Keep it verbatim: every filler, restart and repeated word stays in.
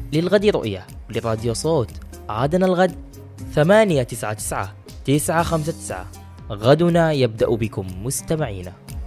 للغد رؤية لراديو صوت. عادنا الغد ثمانية تسعة تسعة تسعة خمسة تسعة. غدنا يبدأ بكم مستمعينا.